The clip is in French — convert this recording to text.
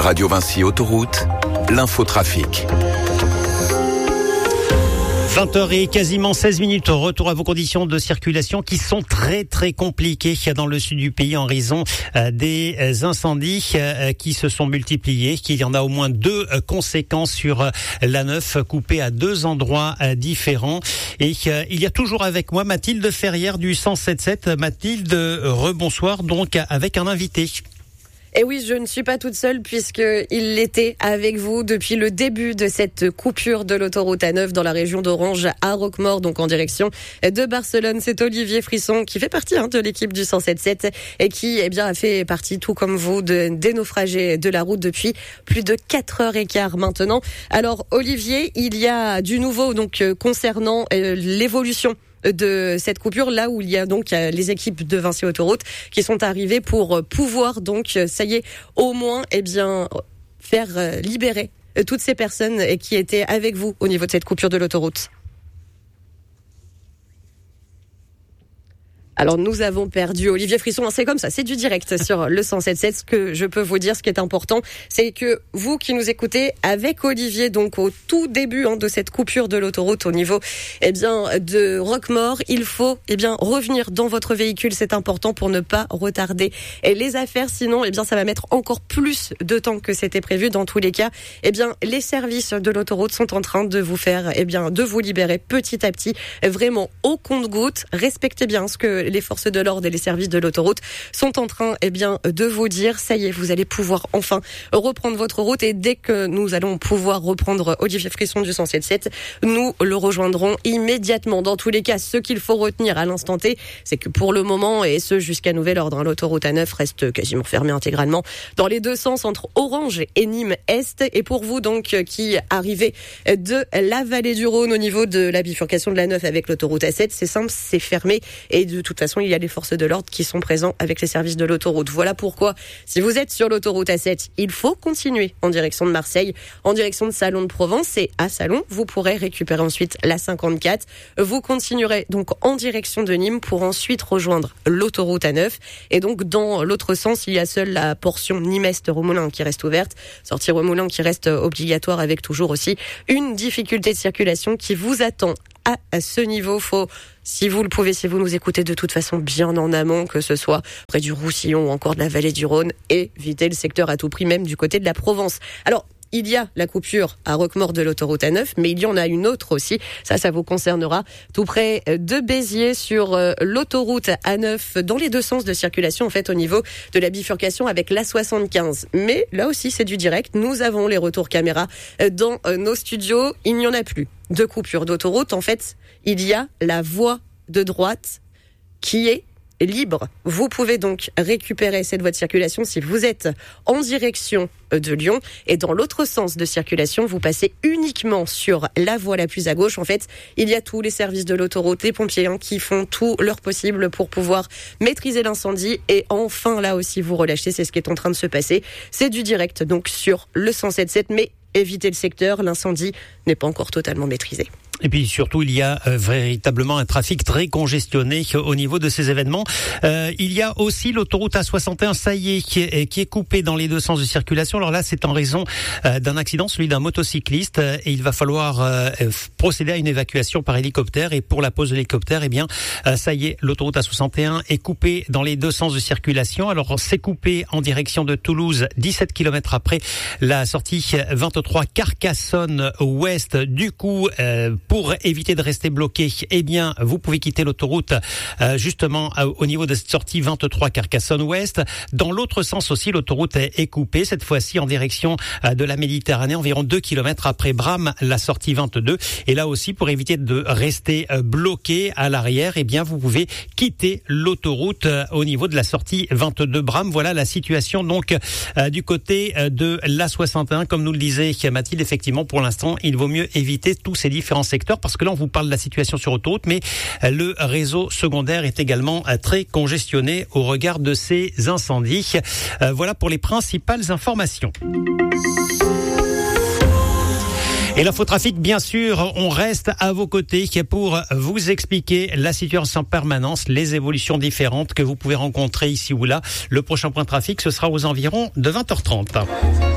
Radio Vinci Autoroute, l'infotrafic. 20h et quasiment 16 minutes. Retour à vos conditions de circulation qui sont très très compliquées dans le sud du pays en raison des incendies qui se sont multipliés. Il y en a au moins 2 conséquences sur l'A9 coupées à 2 endroits différents. Et il y a toujours avec moi Mathilde Ferrière du 107.7. Mathilde, rebonsoir donc avec un invité. Et oui, je ne suis pas toute seule puisqu'il était avec vous depuis le début de cette coupure de l'autoroute A9 dans la région d'Orange à Roquemaure, donc en direction de Barcelone. C'est Olivier Frisson qui fait partie de l'équipe du 107.7 et qui a fait partie, tout comme vous, des naufragés de la route depuis plus de 4h15 maintenant. Alors Olivier, il y a du nouveau donc concernant l'évolution de cette coupure, là où il y a donc les équipes de Vinci Autoroute qui sont arrivées pour pouvoir donc, ça y est, au moins, faire libérer toutes ces personnes qui étaient avec vous au niveau de cette coupure de l'autoroute. Alors nous avons perdu Olivier Frisson, c'est comme ça, c'est du direct sur le 107.7. Ce que je peux vous dire, ce qui est important, c'est que vous qui nous écoutez avec Olivier, donc au tout début de cette coupure de l'autoroute au niveau de Roquemaure, il faut revenir dans votre véhicule, c'est important pour ne pas retarder les affaires, sinon ça va mettre encore plus de temps que c'était prévu. Dans tous les cas, les services de l'autoroute sont en train de vous faire de vous libérer petit à petit, vraiment au compte-gouttes. Respectez bien ce que les forces de l'ordre et les services de l'autoroute sont en train de vous dire. Ça y est, vous allez pouvoir enfin reprendre votre route, et dès que nous allons pouvoir reprendre Olivier Frisson du 107.7, nous le rejoindrons immédiatement. Dans tous les cas, ce qu'il faut retenir à l'instant T, c'est que pour le moment, et ce jusqu'à nouvel ordre, l'autoroute A9 reste quasiment fermée intégralement dans les 2 sens entre Orange et Nîmes Est. Et pour vous donc qui arrivez de la vallée du Rhône au niveau de la bifurcation de la 9 avec l'autoroute A7, c'est simple, c'est fermé, et de toute façon, il y a les forces de l'ordre qui sont présents avec les services de l'autoroute. Voilà pourquoi, si vous êtes sur l'autoroute A7, il faut continuer en direction de Marseille, en direction de Salon de Provence, et à Salon, vous pourrez récupérer ensuite la 54. Vous continuerez donc en direction de Nîmes pour ensuite rejoindre l'autoroute A9. Et donc, dans l'autre sens, il y a seule la portion Nîmes-Est-Remoulins qui reste ouverte. Sortie Remoulins qui reste obligatoire, avec toujours aussi une difficulté de circulation qui vous attend. À ce niveau, faut, si vous le pouvez, si vous nous écoutez de toute façon bien en amont, que ce soit près du Roussillon ou encore de la vallée du Rhône, évitez le secteur à tout prix, même du côté de la Provence. Alors, il y a la coupure à Roquemaure de l'autoroute A9, mais il y en a une autre aussi. Ça vous concernera tout près de Béziers sur l'autoroute A9 dans les 2 sens de circulation, en fait, au niveau de la bifurcation avec l'A75. Mais là aussi, c'est du direct. Nous avons les retours caméra dans nos studios. Il n'y en a plus de coupure d'autoroute. En fait, il y a la voie de droite qui est libre. Vous pouvez donc récupérer cette voie de circulation si vous êtes en direction de Lyon, et dans l'autre sens de circulation, vous passez uniquement sur la voie la plus à gauche. En fait, il y a tous les services de l'autoroute, les pompiers qui font tout leur possible pour pouvoir maîtriser l'incendie, et enfin là aussi vous relâchez, c'est ce qui est en train de se passer. C'est du direct donc sur le 107.7, mais évitez le secteur, l'incendie n'est pas encore totalement maîtrisé. Et puis surtout, il y a véritablement un trafic très congestionné au niveau de ces événements. Il y a aussi l'autoroute A61, ça y est, qui est coupée dans les 2 sens de circulation. Alors là, c'est en raison d'un accident, celui d'un motocycliste, et il va falloir procéder à une évacuation par hélicoptère. Et pour la pose de l'hélicoptère, ça y est, l'autoroute A61 est coupée dans les 2 sens de circulation. Alors c'est coupé en direction de Toulouse, 17 km après la sortie 23 Carcassonne-Ouest. Du coup, pour éviter de rester bloqué, vous pouvez quitter l'autoroute justement au niveau de cette sortie 23 Carcassonne-Ouest. Dans l'autre sens aussi, l'autoroute est coupée, cette fois-ci en direction de la Méditerranée, environ 2 km après Bram, la sortie 22. Et là aussi, pour éviter de rester bloqué à l'arrière, vous pouvez quitter l'autoroute au niveau de la sortie 22 Bram. Voilà la situation donc du côté de l'A61. Comme nous le disait Mathilde, effectivement, pour l'instant, il vaut mieux éviter tous ces différents secteurs, parce que là on vous parle de la situation sur autoroute, mais le réseau secondaire est également très congestionné au regard de ces incendies. Voilà pour les principales informations. Et l'infotrafic, bien sûr, on reste à vos côtés pour vous expliquer la situation en permanence, les évolutions différentes que vous pouvez rencontrer ici ou là. Le prochain point de trafic, ce sera aux environs de 20h30.